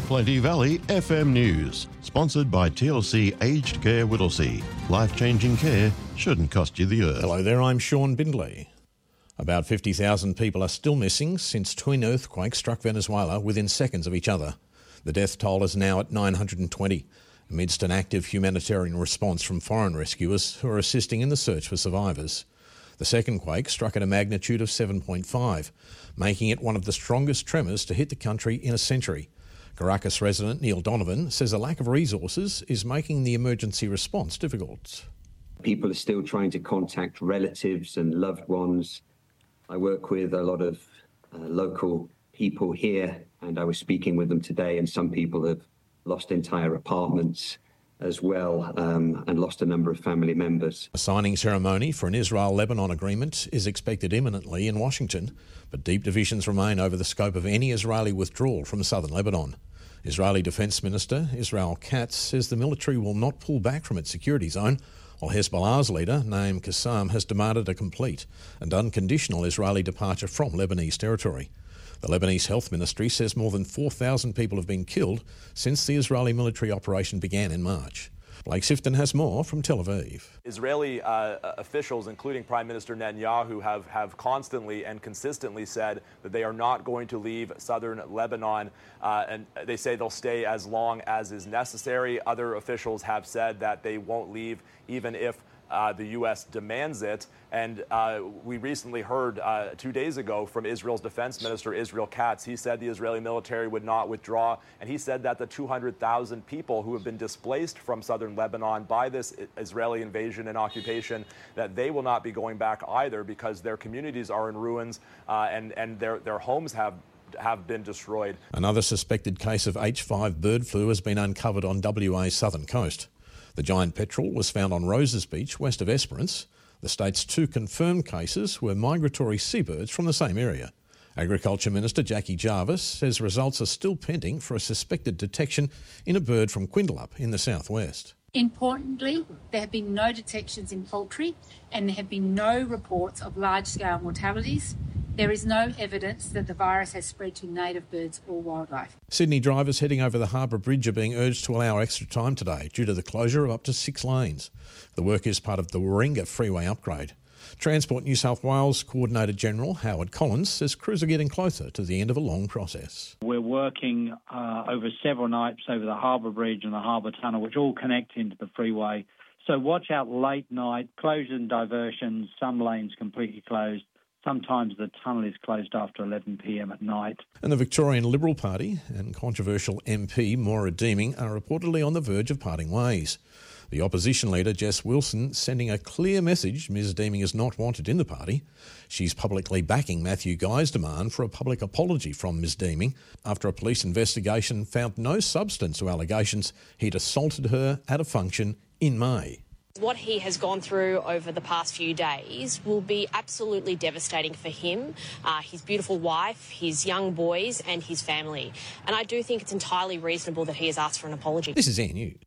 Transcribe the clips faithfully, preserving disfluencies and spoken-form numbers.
Plenty Valley F M News, sponsored by T L C Aged Care Whittlesea. Life-changing care shouldn't cost you the earth. Hello there, I'm Sean Bindley. About fifty thousand people are still missing since twin earthquakes struck Venezuela within seconds of each other. The death toll is now at nine hundred twenty, amidst an active humanitarian response from foreign rescuers who are assisting in the search for survivors. The second quake struck at a magnitude of seven point five, making it one of the strongest tremors to hit the country in a century. Caracas resident Neil Donovan says a lack of resources is making the emergency response difficult. People are still trying to contact relatives and loved ones. I work with a lot of uh, local people here, and I was speaking with them today, and some people have lost entire apartments as well, um, and lost a number of family members. A signing ceremony for an Israel-Lebanon agreement is expected imminently in Washington, but deep divisions remain over the scope of any Israeli withdrawal from southern Lebanon. Israeli Defence Minister Israel Katz says the military will not pull back from its security zone, while Hezbollah's leader, Naim Qassam, has demanded a complete and unconditional Israeli departure from Lebanese territory. The Lebanese Health Ministry says more than four thousand people have been killed since the Israeli military operation began in March. Blake Sifton has more from Tel Aviv. Israeli uh, officials, including Prime Minister Netanyahu, have, have constantly and consistently said that they are not going to leave southern Lebanon, uh, and they say they'll stay as long as is necessary. Other officials have said that they won't leave even if Uh, the U S demands it. And uh, we recently heard uh, two days ago from Israel's defense minister, Israel Katz. He said the Israeli military would not withdraw. And he said that the two hundred thousand people who have been displaced from southern Lebanon by this Israeli invasion and occupation, that they will not be going back either because their communities are in ruins uh, and, and their, their homes have have been destroyed. Another suspected case of H five bird flu has been uncovered on W A's southern coast. The giant petrel was found on Roses Beach, west of Esperance. The state's two confirmed cases were migratory seabirds from the same area. Agriculture Minister Jackie Jarvis says results are still pending for a suspected detection in a bird from Quindalup in the southwest. Importantly, there have been no detections in poultry and there have been no reports of large-scale mortalities. There is no evidence that the virus has spread to native birds or wildlife. Sydney drivers heading over the Harbour Bridge are being urged to allow extra time today due to the closure of up to six lanes. The work is part of the Warringah freeway upgrade. Transport New South Wales Coordinator General Howard Collins says crews are getting closer to the end of a long process. We're working uh, over several nights over the Harbour Bridge and the Harbour Tunnel, which all connect into the freeway. So watch out late night, closures and diversions, some lanes completely closed. Sometimes the tunnel is closed after eleven p m at night. And the Victorian Liberal Party and controversial M P Maura Deeming are reportedly on the verge of parting ways. The opposition leader, Jess Wilson, sending a clear message Ms Deeming is not wanted in the party. She's publicly backing Matthew Guy's demand for a public apology from Ms Deeming after a police investigation found no substance to allegations he'd assaulted her at a function in May. What he has gone through over the past few days will be absolutely devastating for him, uh, his beautiful wife, his young boys and his family. And I do think it's entirely reasonable that he has asked for an apology. This is Air News.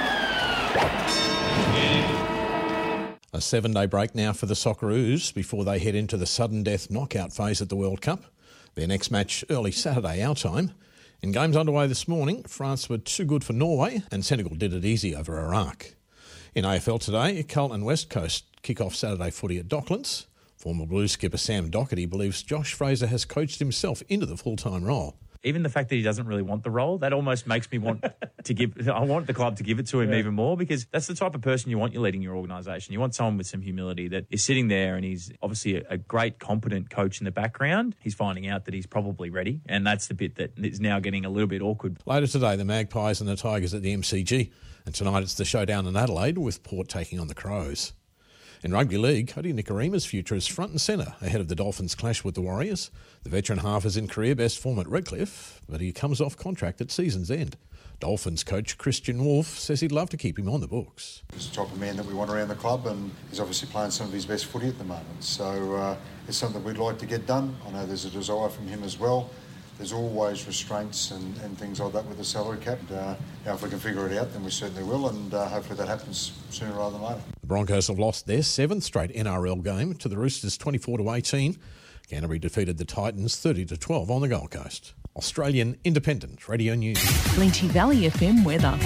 A seven-day break now for the Socceroos before they head into the sudden death knockout phase at the World Cup. Their next match early Saturday our time. In games underway this morning, France were too good for Norway and Senegal did it easy over Iraq. In A F L today, Carlton and West Coast kick off Saturday footy at Docklands. Former Blues skipper Sam Docherty believes Josh Fraser has coached himself into the full-time role. Even the fact that he doesn't really want the role, that almost makes me want to give... I want the club to give it to him yeah. even more, because that's the type of person you want you leading your organisation. You want someone with some humility that is sitting there, and he's obviously a, a great, competent coach in the background. He's finding out that he's probably ready, and that's the bit that is now getting a little bit awkward. Later today, the Magpies and the Tigers at the M C G. And tonight it's the showdown in Adelaide with Port taking on the Crows. In rugby league, Cody Nikorima's future is front and centre ahead of the Dolphins' clash with the Warriors. The veteran half is in career best form at Redcliffe, but he comes off contract at season's end. Dolphins coach Christian Wolf says he'd love to keep him on the books. He's the type of man that we want around the club, and he's obviously playing some of his best footy at the moment. So uh, it's something we'd like to get done. I know there's a desire from him as well. There's always restraints and, and things like that with the salary cap. Uh, now, if we can figure it out, then we certainly will, and uh, hopefully that happens sooner rather than later. The Broncos have lost their seventh straight N R L game to the Roosters twenty-four to eighteen. Canterbury defeated the Titans thirty to twelve on the Gold Coast. Australian Independent Radio News. Plenty Valley F M weather.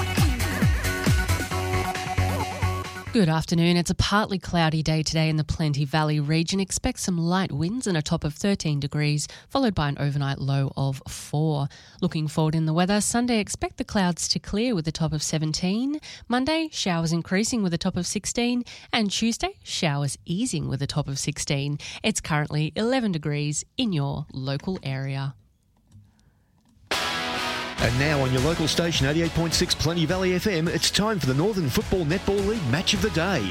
Good afternoon. It's a partly cloudy day today in the Plenty Valley region. Expect some light winds and a top of thirteen degrees, followed by an overnight low of four. Looking forward in the weather, Sunday expect the clouds to clear with a top of seventeen. Monday, showers increasing with a top of sixteen. And Tuesday, showers easing with a top of sixteen. It's currently eleven degrees in your local area. And now on your local station, eighty-eight point six Plenty Valley F M, it's time for the Northern Football Netball League Match of the Day.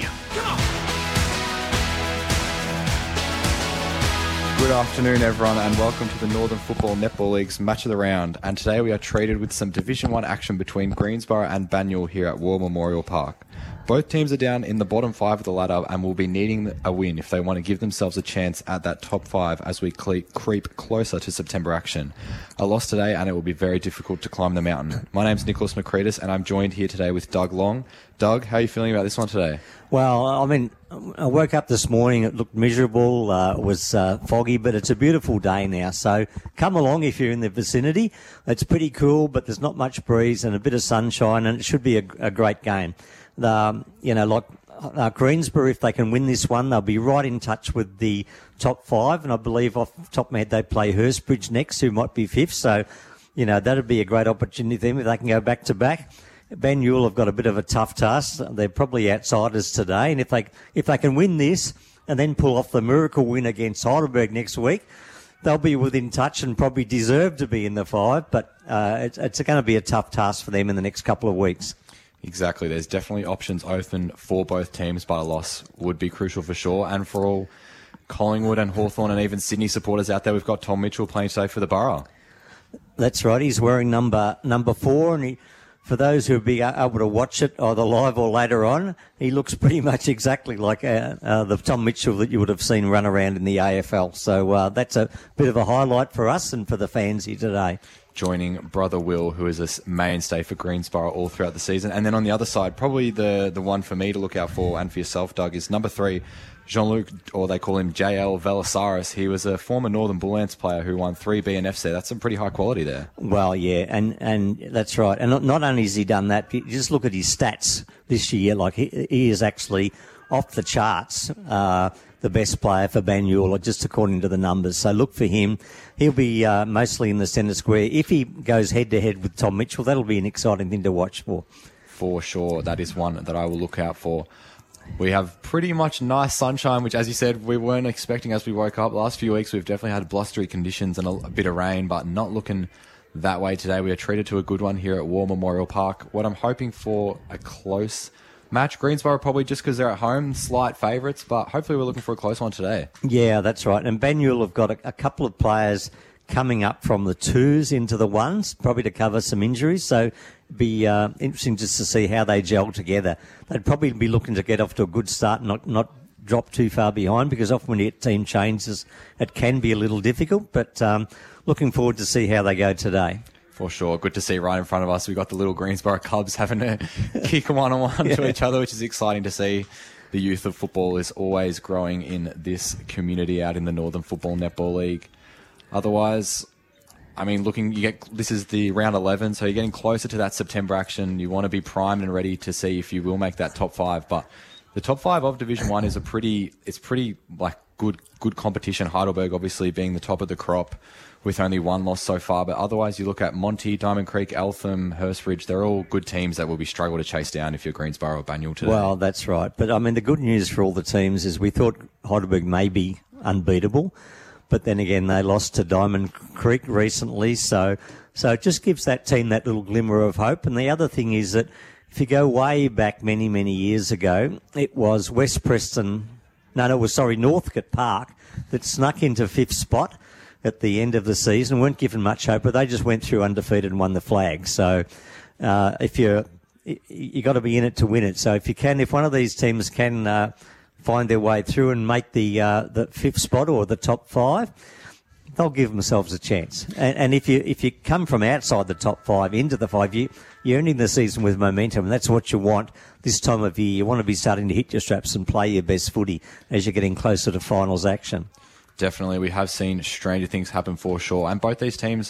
Good afternoon, everyone, and welcome to the Northern Football Netball League's Match of the Round. And today we are treated with some Division one action between Greensborough and Banyule here at War Memorial Park. Both teams are down in the bottom five of the ladder and will be needing a win if they want to give themselves a chance at that top five as we creep closer to September action. A loss today and it will be very difficult to climb the mountain. My name's Nicholas McCreadis and I'm joined here today with Doug Long. Doug, how are you feeling about this one today? Well, I mean, I woke up this morning, it looked miserable, uh, it was uh, foggy, but it's a beautiful day now. So come along if you're in the vicinity. It's pretty cool, but there's not much breeze and a bit of sunshine, and it should be a, a great game. Um, you know, like uh, Greensborough, if they can win this one, they'll be right in touch with the top five, and I believe off the top of my head they play Hurstbridge next, who might be fifth. So, you know, that'd be a great opportunity for them if they can go back to back. Banyule have got a bit of a tough task. They're probably outsiders today, and if they if they can win this and then pull off the miracle win against Heidelberg next week, they'll be within touch and probably deserve to be in the five. But uh, it's, it's going to be a tough task for them in the next couple of weeks. Exactly. There's definitely options open for both teams, but a loss would be crucial for sure. And for all Collingwood and Hawthorn and even Sydney supporters out there, we've got Tom Mitchell playing today for the Borough. That's right. He's wearing number number four, and he, for those who will be able to watch it either live or later on, he looks pretty much exactly like uh, uh, the Tom Mitchell that you would have seen run around in the A F L. So uh, that's a bit of a highlight for us and for the fans here today. Joining brother Will, who is a mainstay for Greensborough all throughout the season. And then on the other side, probably the, the one for me to look out for and for yourself, Doug, is number three, Jean-Luc, or they call him J L Velasaris. He was a former Northern Bull Ants player who won three B N Fs there. That's some pretty high quality there. Well, yeah, and, and that's right. And not, not only has he done that, but just look at his stats this year. Like, he, he is actually off the charts, uh, the best player for Banyule, just according to the numbers. So look for him. He'll be uh, mostly in the centre square. If he goes head-to-head with Tom Mitchell, that'll be an exciting thing to watch for. For sure. That is one that I will look out for. We have pretty much nice sunshine, which, as you said, we weren't expecting as we woke up. The last few weeks, we've definitely had blustery conditions and a, a bit of rain, but not looking that way today. We are treated to a good one here at War Memorial Park. What I'm hoping for, a close match. Greensborough probably just because they're at home, slight favourites, but hopefully we're looking for a close one today. Yeah, that's right. And Banyule have got a, a couple of players coming up from the twos into the ones, probably to cover some injuries. So it'd be uh, interesting just to see how they gel together. They'd probably be looking to get off to a good start and not, not drop too far behind, because often when you get team changes, it can be a little difficult. But um, looking forward to see how they go today. For sure. Good to see right in front of us. We've got the little Greensborough Cubs having to kick one-on-one yeah. to each other, which is exciting to see. The youth of football is always growing in this community out in the Northern Football Netball League. Otherwise, I mean, looking, you get this is the round eleven, so you're getting closer to that September action. You want to be primed and ready to see if you will make that top five. But the top five of Division One is a pretty, it's pretty like good, good competition. Heidelberg obviously being the top of the crop, with only one loss so far. But otherwise, you look at Monty, Diamond Creek, Eltham, Hurstbridge, they're all good teams that will be struggle to chase down if you're Greensborough or Banyule today. Well, that's right. But, I mean, the good news for all the teams is we thought Heidelberg may be unbeatable, but then again, they lost to Diamond Creek recently. So, so it just gives that team that little glimmer of hope. And the other thing is that if you go way back many, many years ago, it was West Preston, no, no, it was, sorry, Northcote Park that snuck into fifth spot at the end of the season, weren't given much hope, but they just went through undefeated and won the flag. So uh, if you're, you got to be in it to win it. So if you can, if one of these teams can uh, find their way through and make the uh, the fifth spot or the top five, they'll give themselves a chance. And, and if you if you come from outside the top five into the five, you you're ending the season with momentum, and that's what you want this time of year. You want to be starting to hit your straps and play your best footy as you're getting closer to finals action. Definitely. We have seen stranger things happen for sure. And both these teams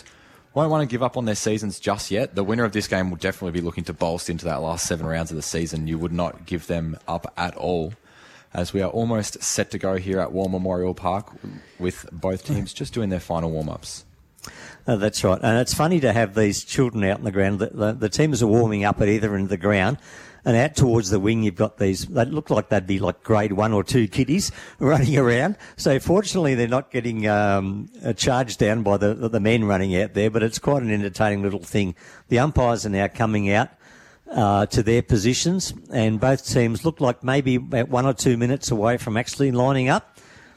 won't want to give up on their seasons just yet. The winner of this game will definitely be looking to bolster into that last seven rounds of the season. You would not give them up at all, as we are almost set to go here at War Memorial Park with both teams just doing their final warm-ups. Oh, that's right. And it's funny to have these children out in the ground. The, the, the teams are warming up at either end of the ground. And out towards the wing, you've got these, they look like they'd be like grade one or two kiddies running around. So fortunately, they're not getting um, charged down by the, the men running out there, but it's quite an entertaining little thing. The umpires are now coming out uh, to their positions, and both teams look like maybe about one or two minutes away from actually lining up.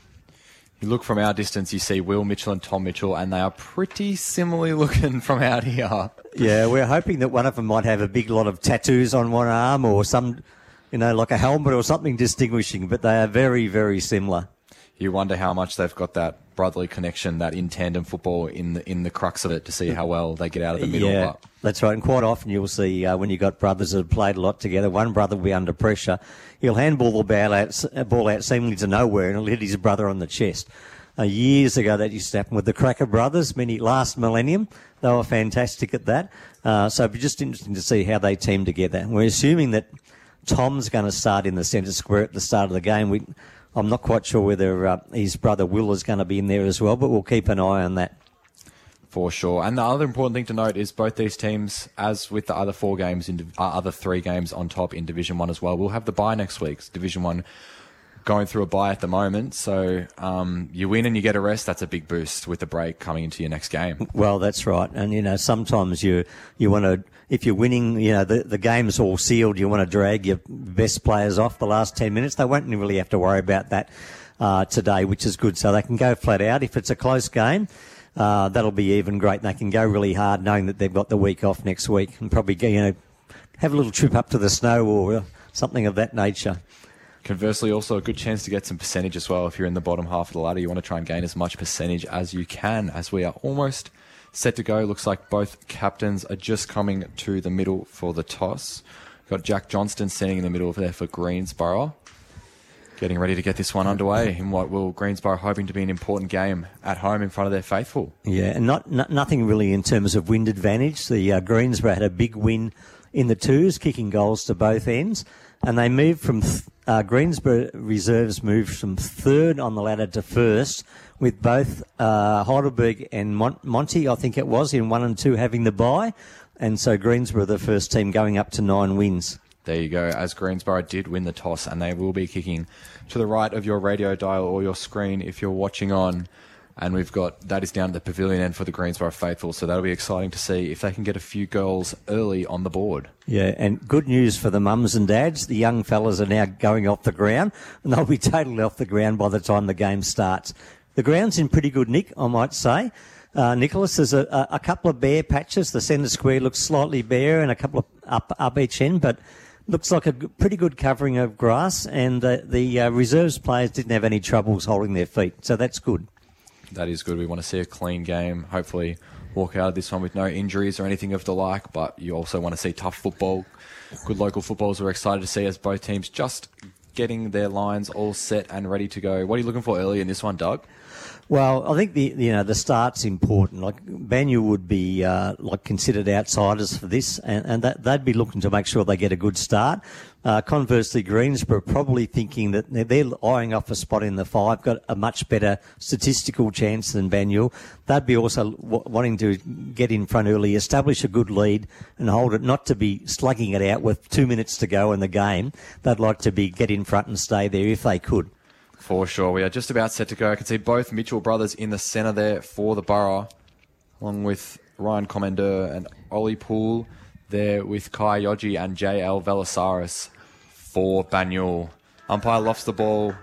You look from our distance, you see Will Mitchell and Tom Mitchell, and they are pretty similarly looking from out here. Yeah, we're hoping that one of them might have a big lot of tattoos on one arm or some, you know, like a helmet or something distinguishing, but they are very, very similar. You wonder how much they've got that brotherly connection, that in-tandem football in the, in the crux of it, to see how well they get out of the middle. Yeah, but that's right. And quite often you'll see uh, when you've got brothers that have played a lot together, one brother will be under pressure. He'll handball the ball out, ball out seemingly to nowhere, and he'll hit his brother on the chest. Uh, years ago, that used to happen with the Cracker brothers, many last millennium. They were fantastic at that. Uh, so it'd be just interesting to see how they team together. We're assuming that Tom's going to start in the centre square at the start of the game. We, I'm not quite sure whether uh, his brother Will is going to be in there as well, but we'll keep an eye on that. For sure. And the other important thing to note is both these teams, as with the other four games, in uh, other three games on top in Division One as well, will have the bye next week. Division One going through a bye at the moment, so um, you win and you get a rest. That's a big boost with the break coming into your next game. Well, that's right. And, you know, sometimes you you want to, if you're winning, you know, the, the game's all sealed, you want to drag your best players off the last ten minutes. They won't really have to worry about that uh, today, which is good. So they can go flat out. If it's a close game, uh, that'll be even great. And they can go really hard knowing that they've got the week off next week and probably, you know, have a little trip up to the snow or something of that nature. Conversely, also a good chance to get some percentage as well. If you're in the bottom half of the ladder, you want to try and gain as much percentage as you can, as we are almost set to go. Looks like both captains are just coming to the middle for the toss. Got Jack Johnston standing in the middle there for Greensborough, getting ready to get this one underway in what will Greensborough hoping to be an important game at home in front of their faithful. Yeah, and not, not nothing really in terms of wind advantage. The uh, Greensborough had a big win in the twos, kicking goals to both ends, and they moved from th- uh, Greensborough reserves moved from third on the ladder to first, with both uh, Heidelberg and Mon- Monty, I think it was, in one and two having the bye, and so Greensborough the first team going up to nine wins. There you go, as Greensborough did win the toss, and they will be kicking to the right of your radio dial or your screen if you're watching on. And we've got, that is down at the pavilion end for the Greensborough faithful, so that'll be exciting to see if they can get a few goals early on the board. Yeah, and good news for the mums and dads. The young fellas are now going off the ground, and they'll be totally off the ground by the time the game starts. The ground's in pretty good nick, I might say. Uh, Nicholas, there's a, a couple of bare patches. The centre square looks slightly bare and a couple of up, up each end, but looks like a pretty good covering of grass, and uh, the uh, reserves players didn't have any troubles holding their feet, so that's good. That is good. We want to see a clean game. Hopefully walk out of this one with no injuries or anything of the like, but you also want to see tough football. Good local footballers we're excited to see as both teams just getting their lines all set and ready to go. What are you looking for early in this one, Doug? Well, I think the you know the start's important. Like Banyu would be uh, like considered outsiders for this, and, and that, they'd be looking to make sure they get a good start. Uh, conversely, Greensborough probably thinking that they're, they're eyeing off a spot in the five, got a much better statistical chance than Banyu. They'd be also w- wanting to get in front early, establish a good lead, and hold it. Not to be slugging it out with two minutes to go in the game. They'd like to be get in front and stay there if they could. For sure. We are just about set to go. I can see both Mitchell brothers in the centre there for the Borough, along with Ryan Commander and Ollie Poole there with Kai Yogi and J L Velasaris for Banyul. Umpire lofts the ball.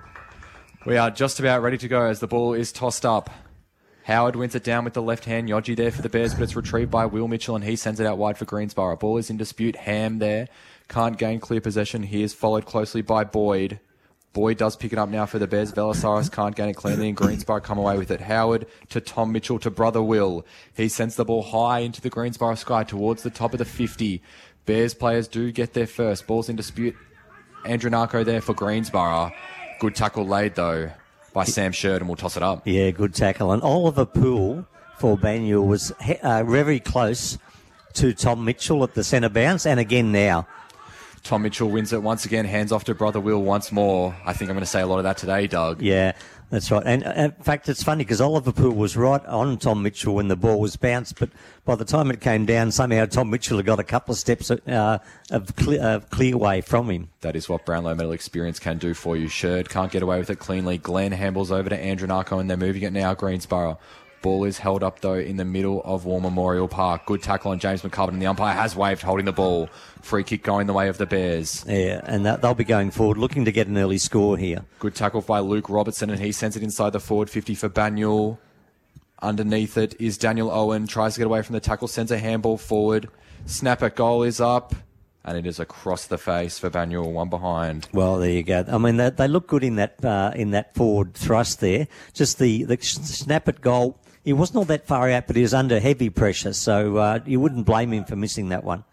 We are just about ready to go as the ball is tossed up. Howard wins it down with the left hand. Yogi there for the Bears, but it's retrieved by Will Mitchell and he sends it out wide for Greensborough. Ball is in dispute. Ham there. Can't gain clear possession. He is followed closely by Boyd. Boyd does pick it up now for the Bears. Velasaris can't gain it cleanly, and Greensborough come away with it. Howard to Tom Mitchell to brother Will. He sends the ball high into the Greensborough sky towards the top of the fifty. Bears players do get there first. Ball's in dispute. Andrew Narco there for Greensborough. Good tackle laid, though, by Sam Sheridan. We'll toss it up. Yeah, good tackle. And Oliver Poole for Banyule was uh, very close to Tom Mitchell at the centre bounce, and again now. Tom Mitchell wins it once again, hands off to Brother Will once more. I think I'm going to say a lot of that today, Doug. Yeah, that's right. And uh, in fact, it's funny because Oliver Poole was right on Tom Mitchell when the ball was bounced, but by the time it came down, somehow Tom Mitchell had got a couple of steps uh, of clear, uh, clear way from him. That is what Brownlow Medal experience can do for you. Sherd can't get away with it cleanly. Glenn handballs over to Andrew Narco, and they're moving it now, Greensborough. Ball is held up, though, in the middle of War Memorial Park. Good tackle on James McCubbin, and the umpire has waved, holding the ball. Free kick going the way of the Bears. Yeah, and that, they'll be going forward, looking to get an early score here. Good tackle by Luke Robertson, and he sends it inside the forward fifty for Banyule. Underneath it is Daniel Owen. Tries to get away from the tackle, sends a handball forward. Snap at goal is up, and it is across the face for Banyule, one behind. Well, there you go. I mean, they, they look good in that uh, in that forward thrust there. Just the, the snap at goal. He wasn't all that far out, but he was under heavy pressure, so uh, you wouldn't blame him for missing that one.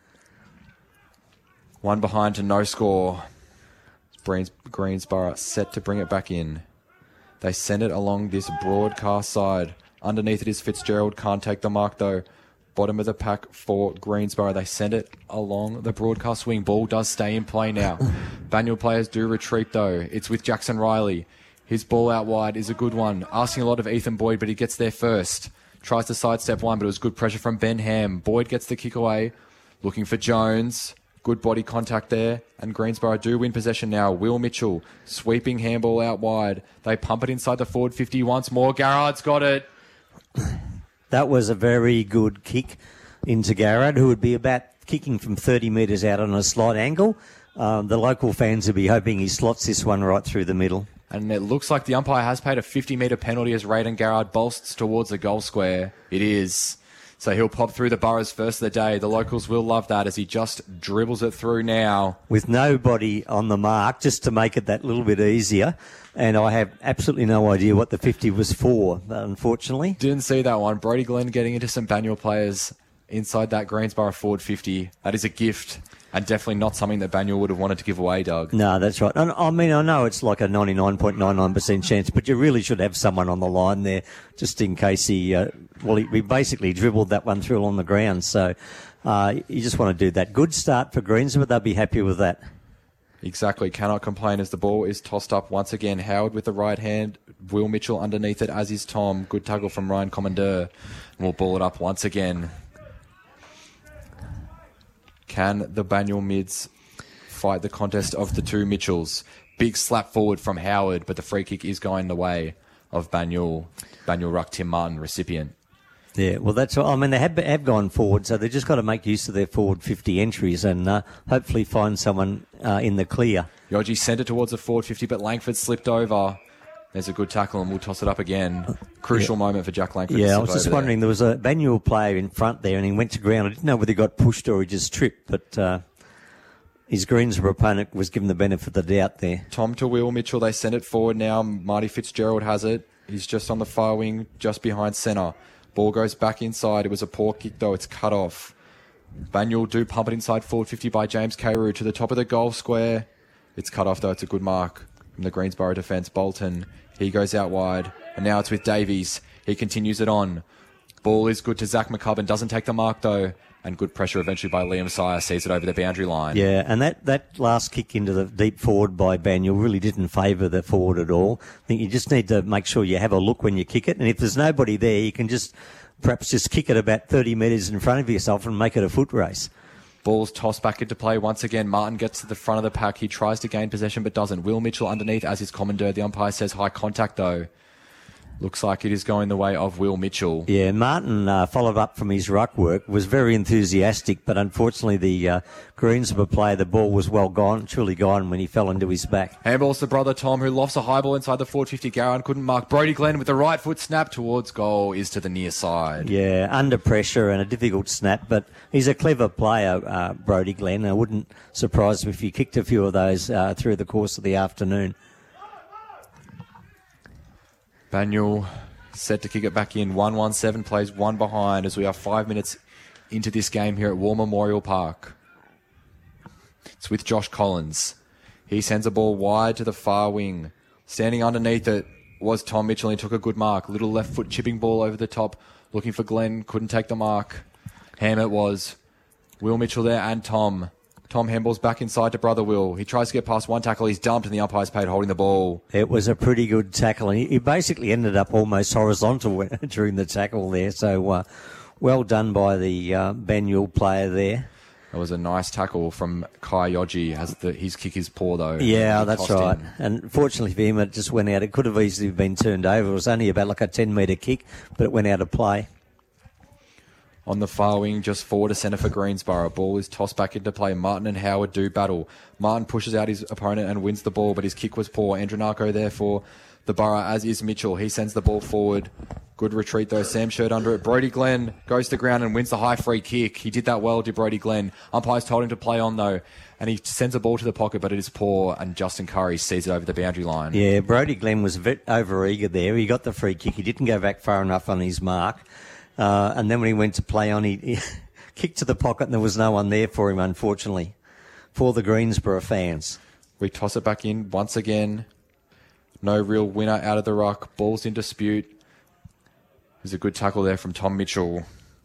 One behind to no score. Greens, Greensborough set to bring it back in. They send it along this broadcast side. Underneath it is Fitzgerald. Can't take the mark, though. Bottom of the pack for Greensborough. They send it along the broadcast wing. Ball does stay in play now. Banyule players do retreat, though. It's with Jackson Riley. His ball out wide is a good one. Asking a lot of Ethan Boyd, but he gets there first. Tries to sidestep one, but it was good pressure from Ben Ham. Boyd gets the kick away. Looking for Jones. Good body contact there. And Greensborough do win possession now. Will Mitchell sweeping handball out wide. They pump it inside the forward fifty once more. Garrard's got it. That was a very good kick into Garrard, who would be about kicking from thirty metres out on a slight angle. Um, the local fans will be hoping he slots this one right through the middle. And it looks like the umpire has paid a fifty metre penalty as Raiden Garrard bolsts towards the goal square. It is. So he'll pop through the Boroughs first of the day. The locals will love that as he just dribbles it through now. With nobody on the mark, just to make it that little bit easier. And I have absolutely no idea what the fifty was for, unfortunately. Didn't see that one. Brody Glenn getting into some Banyule players inside that Greensborough forward fifty. That is a gift. And definitely not something that Banyule would have wanted to give away, Doug. No, that's right. And I mean, I know it's like a ninety-nine point nine nine percent chance, but you really should have someone on the line there just in case he, uh, well, he, he basically dribbled that one through on the ground. So uh, you just want to do that. Good start for Greensborough. They'll be happy with that. Exactly. Cannot complain as the ball is tossed up once again. Howard with the right hand. Will Mitchell underneath it, as is Tom. Good tackle from Ryan Commandeur. And we'll ball it up once again. Can the Banyule mids fight the contest of the two Mitchells? Big slap forward from Howard, but the free kick is going the way of Banyule. Banyule ruck Tim Martin, recipient. Yeah, well, that's I mean, they have, have gone forward, so they've just got to make use of their forward fifty entries and uh, hopefully find someone uh, in the clear. Yogi sent it towards the forward fifty, but Langford slipped over. There's a good tackle, and we'll toss it up again. Crucial yeah. moment for Jack Langford. Yeah, I was just wondering, there. there was a Banyule player in front there, and he went to ground. I didn't know whether he got pushed or he just tripped, but uh, his Greensborough opponent was given the benefit of the doubt there. Tom to Will Mitchell. They send it forward now. Marty Fitzgerald has it. He's just on the far wing, just behind centre. Ball goes back inside. It was a poor kick, though. It's cut off. Banyule do pump it inside forward fifty by James Carew to the top of the goal square. It's cut off, though. It's a good mark from the Greensborough defence. Bolton. He goes out wide, and now it's with Davies. He continues it on. Ball is good to Zach McCubbin. Doesn't take the mark, though. And good pressure eventually by Liam Sire. Sees it over the boundary line. Yeah, and that, that last kick into the deep forward by Banyule really didn't favour the forward at all. I think you just need to make sure you have a look when you kick it. And if there's nobody there, you can just perhaps just kick it about thirty metres in front of yourself and make it a foot race. Ball's tossed back into play once again. Martin gets to the front of the pack. He tries to gain possession but doesn't. Will Mitchell underneath as his commandeur. The umpire says high contact, though. Looks like it is going the way of Will Mitchell. Yeah, Martin uh, followed up from his ruck work, was very enthusiastic, but unfortunately the uh, Greensborough player, the ball was well gone, truly gone when he fell into his back. Handballs to brother Tom, who lofts a high ball inside the forward fifty. Garrard couldn't mark. Brody Glenn with the right foot snap towards goal is to the near side. Yeah, under pressure and a difficult snap, but he's a clever player, uh, Brody Glenn. I wouldn't surprise me if he kicked a few of those uh, through the course of the afternoon. Banyule set to kick it back in. one one seven plays one behind as we are five minutes into this game here at War Memorial Park. It's with Josh Collins. He sends a ball wide to the far wing. Standing underneath it was Tom Mitchell. He took a good mark. Little left foot chipping ball over the top Looking for Glenn. Couldn't take the mark. Ham it was. Will Mitchell there and Tom. Tom handballs back inside to brother Will. He tries to get past one tackle. He's dumped and the umpire's paid holding the ball. It was a pretty good tackle. He, he basically ended up almost horizontal during the tackle there. So uh, well done by the uh, Banyule player there. It was a nice tackle from Kai Yoji. Has the, his kick is poor though. Yeah, that's right. In. And fortunately for him, it just went out. It could have easily been turned over. It was only about like a ten metre kick, but it went out of play. On the far wing, just forward to centre for Greensborough. Ball is tossed back into play. Martin and Howard do battle. Martin pushes out his opponent and wins the ball, but his kick was poor. Andronako there for the Borough, as is Mitchell. He sends the ball forward. Good retreat though. Sam Shirt under it. Brody Glenn goes to ground and wins the high free kick. He did that well, did Brody Glenn. Umpires told him to play on though, and he sends a ball to the pocket, but it is poor, and Justin Curry sees it over the boundary line. Yeah, Brody Glenn was a bit over-eager there. He got the free kick. He didn't go back far enough on his mark. Uh, and then when he went to play on, he, he kicked to the pocket and there was no one there for him, unfortunately, for the Greensborough fans. We toss it back in once again. No real winner out of the ruck. Ball's in dispute. There's a good tackle there from Tom Mitchell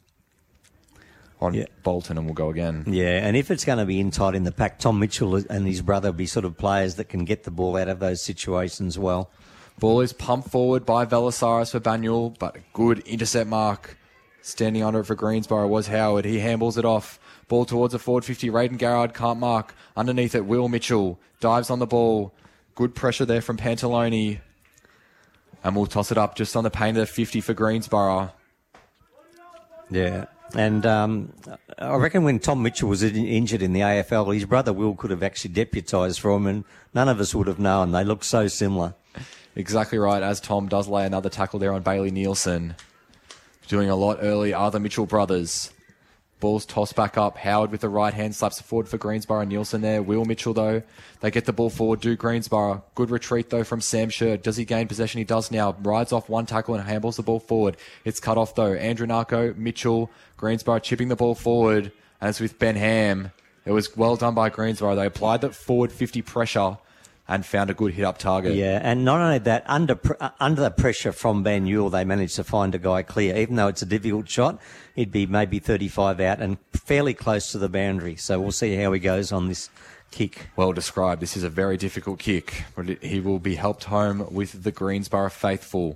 on yeah. Bolton, and we'll go again. Yeah, and if it's going to be in tight in the pack, Tom Mitchell and his brother will be sort of players that can get the ball out of those situations well. Ball is pumped forward by Velasaris for Banyule, but a good intercept mark. Standing under it for Greensborough was Howard. He handballs it off. Ball towards a forward fifty. Raiden Garrard can't mark. Underneath it, Will Mitchell dives on the ball. Good pressure there from Pantalone. And we'll toss it up just on the paint of the fifty for Greensborough. Yeah. And um, I reckon when Tom Mitchell was in, injured in the A F L, his brother Will could have actually deputised for him, and none of us would have known. They look so similar. Exactly right, as Tom does lay another tackle there on Bailey Nielsen. Doing a lot early are the Mitchell brothers. Ball's tossed back up. Howard with the right hand slaps it forward for Greensborough. Nielsen there. Will Mitchell, though. They get the ball forward. Do Greensborough. Good retreat, though, from Sam Shirt. Does he gain possession? He does now. Rides off one tackle and handballs the ball forward. It's cut off, though. Andronako, Mitchell, Greensborough chipping the ball forward. And it's with Ben Ham. It was well done by Greensborough. They applied that forward fifty pressure and found a good hit-up target. Yeah, and not only that, under uh, under the pressure from Banyule, they managed to find a guy clear. Even though it's a difficult shot, he'd be maybe thirty-five out and fairly close to the boundary. So we'll see how he goes on this kick. Well described. This is a very difficult kick, but it, he will be helped home with the Greensborough faithful.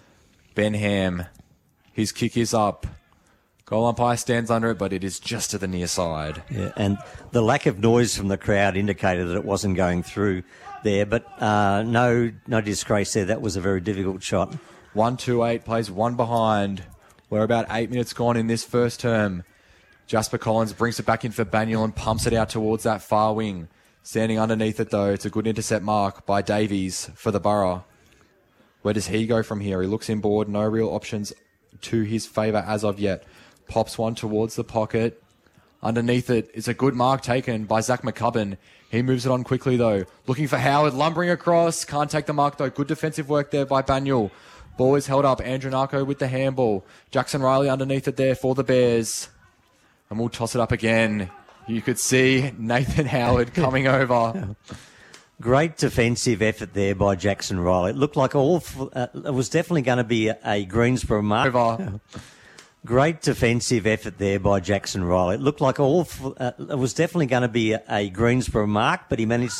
Ben Ham, his kick is up. Goal umpire stands under it, but it is just to the near side. Yeah, and the lack of noise from the crowd indicated that it wasn't going through there, but uh, no no disgrace there. That was a very difficult shot. one two eight plays one behind. We're about eight minutes gone in this first term. Jasper Collins brings it back in for Banyule and pumps it out towards that far wing. Standing underneath it, though, it's a good intercept mark by Davies for the Borough. Where does he go from here? He looks inboard. No real options to his favour as of yet. Pops one towards the pocket. Underneath it is a good mark taken by Zach McCubbin. He moves it on quickly, though. Looking for Howard, lumbering across. Can't take the mark, though. Good defensive work there by Banyule. Ball is held up. Andronako with the handball. Jackson Riley underneath it there for the Bears. And we'll toss it up again. You could see Nathan Howard coming over. Great defensive effort there by Jackson Riley. It looked like all... Uh, it was definitely going to be a, a Greensborough mark. Over. Great defensive effort there by Jackson Riley. It looked like all... Uh, it was definitely going to be a, a Greensborough mark, but he managed